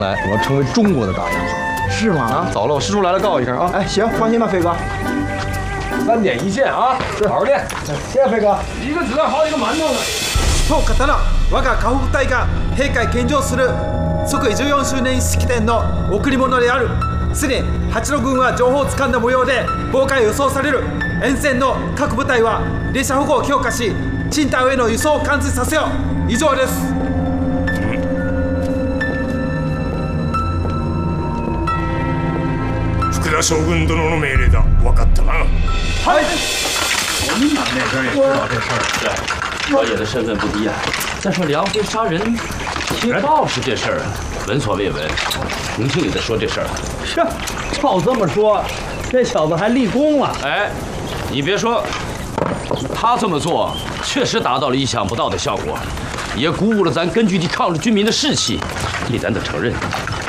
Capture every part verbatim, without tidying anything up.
来，我要成为中国的大英雄。 是吗？ 啊，早了，我师叔来了，告我一声啊。 哎，行，放心吧，飞哥。 三点一线啊，是，好好练。 谢谢飞哥。 一个子弹好几个馒头呢。 当刀、我が河北隊が陛下に献上する即位じゅうよんしゅうねん式典の贈り物である。すでに八路軍は情報をつかんだ模様で妨害予想される。沿線の各部隊は列車保護を強化し、青島への輸送を完遂させよう。以上です。 福田将軍殿の命令だ。分かったな。 はい。 我们党那边也知道这事儿。对，老爷的身份不低啊。再说梁辉杀人贴报是这事儿啊，闻所未闻。重庆也在说这事儿。 是，照这么说，这小子还立功了。 哎，你别说，他这么做确实达到了意想不到的效果，也鼓舞了咱根据地抗日军民的士气，你咱得承认。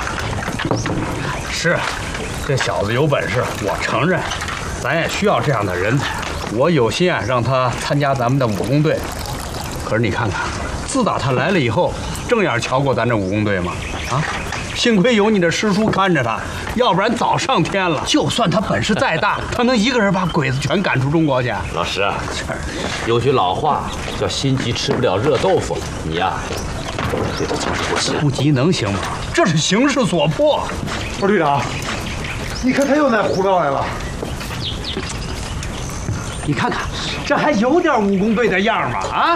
是，这小子有本事，我承认。咱也需要这样的人才。我有心啊，让他参加咱们的武工队。可是你看看，自打他来了以后，正眼瞧过咱这武工队吗？啊，幸亏有你的师叔看着他，要不然早上天了。就算他本事再大，他能一个人把鬼子全赶出中国去？ 老师啊，有句老话叫“心急吃不了热豆腐”，你呀，对他总是不行。 不急能行吗？这是形势所迫。 不是队长，你看他又来胡闹来了。 你看看，这还有点武工队的样吗？啊！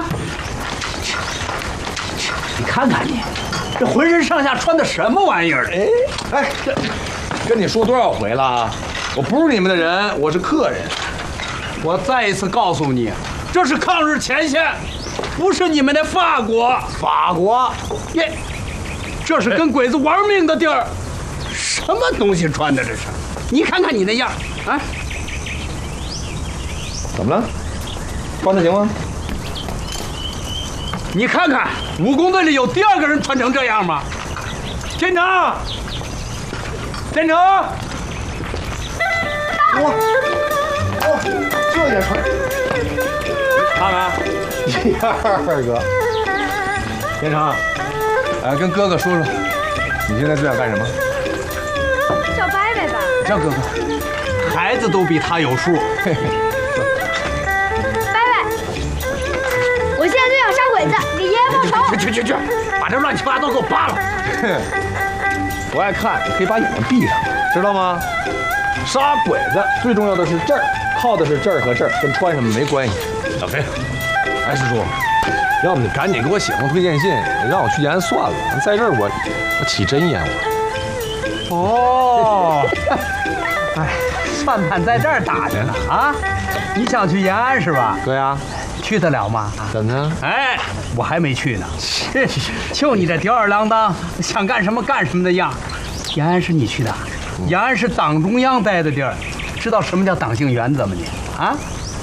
你看看你，这浑身上下穿的什么玩意儿？ 哎哎，这跟你说多少回了？我不是你们的人，我是客人。 我再一次告诉你，这是抗日前线，不是你们的法国。 法国， 耶，这是跟鬼子玩命的地儿。什么东西穿的这是？你看看你那样，啊！ 怎么了？穿的行吗？ 你看看，武工队里有第二个人穿成这样吗？天成，天成， 哇，哇，这也穿， 看看， 一二个。 天成，哎，跟哥哥说说，你现在最想干什么？ 叫伯伯吧。 叫哥哥，孩子都比他有数。嘿嘿。 我现在就想杀鬼子，给爷爷报仇。 去去去去，把这乱七八糟给我扒了！ 不爱看，你可以把眼睛闭上，知道吗？杀鬼子最重要的是这儿，靠的是这儿和这儿，跟穿什么没关系。 小飞， 哎，师叔，要不你赶紧给我写封推荐信，让我去延安算了。在这儿我我起真烟我。 哦，哎，算盘在这儿打着呢啊！你想去延安是吧？ 对呀。 去得了吗？ 怎么呢？ 哎，我还没去呢。就你这吊儿郎当，想干什么干什么的样。延安是你去的，延安是党中央待的地儿，知道什么叫党性原则吗你？啊？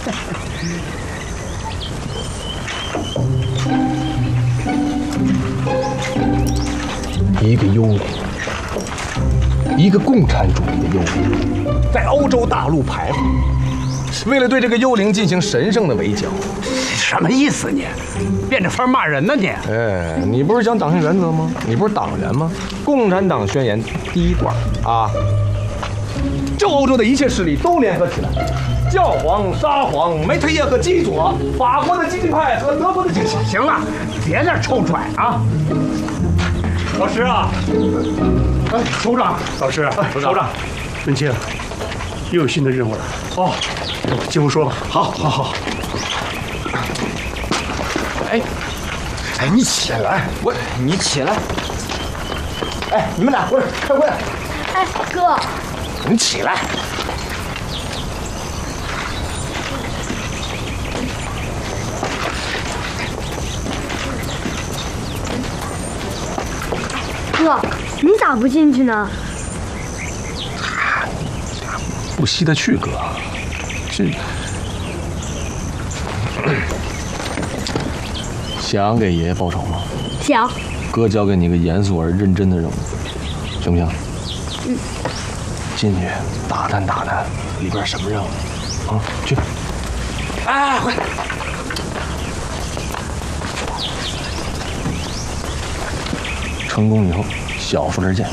一个幽灵，一个共产主义的幽灵，在欧洲大陆徘徊。为了对这个幽灵进行神圣的围剿， 什么意思你？变着法骂人呢你？ 哎，你不是讲党性原则吗？你不是党员吗？共产党宣言第一段啊，就欧洲的一切势力都联合起来，教皇、沙皇、梅特耶和基佐，法国的激进派和德国的激进。 行了，别在那臭拽啊！老师啊，哎，首长， 老师， 首长， 文清，又有新的任务了。 哦。 进屋说吧。 好，好，好。 哎，哎，你起来！ 我，你起来！ 哎，你们俩过来开会。 哎，哥， 你起来！ 哥，你咋不进去呢？ 不稀得去，哥。这想给爷爷报仇吗？ 想。 哥交给你个严肃而认真的任务，行不行？ 嗯。 进去打探打探里边什么任务啊？去。 哎，快！ 成功以后， 小夫人见。